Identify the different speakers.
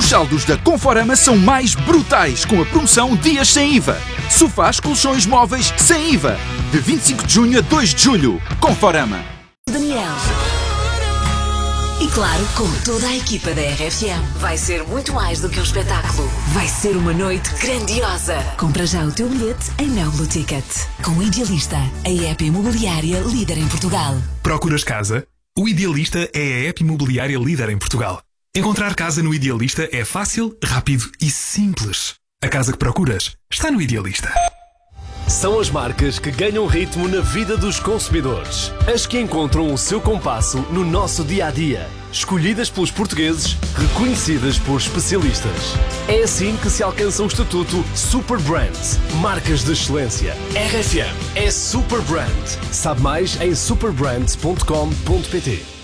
Speaker 1: saldos da Conforama são mais brutais com a promoção Dias Sem IVA. Sofás, colchões móveis sem IVA. De 25 de junho a 2 de julho. Conforama.
Speaker 2: Daniel. E claro, com toda a equipa da RFM. Vai ser muito mais do que um espetáculo. Vai ser uma noite grandiosa. Compra já o teu bilhete em Mel Blue Ticket. Com o Idealista, a app imobiliária líder em Portugal.
Speaker 3: Procuras casa? O Idealista é a app imobiliária líder em Portugal. Encontrar casa no Idealista é fácil, rápido e simples. A casa que procuras está no Idealista.
Speaker 4: São as marcas que ganham ritmo na vida dos consumidores. As que encontram o seu compasso no nosso dia-a-dia. Escolhidas pelos portugueses, reconhecidas por especialistas. É assim que se alcança o estatuto Super Brands. Marcas de excelência. RFM é Super Brand. Sabe mais em superbrands.com.pt.